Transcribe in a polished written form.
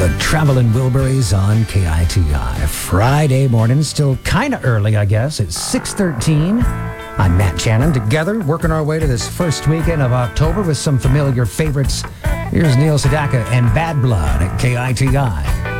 The Travelin' Wilburys on KITI. Friday morning, still kind of early, I guess. It's 6:13. I'm Matt Shannon, together working our way to this first weekend of October with some familiar favorites. Here's Neil Sedaka and Bad Blood at KITI.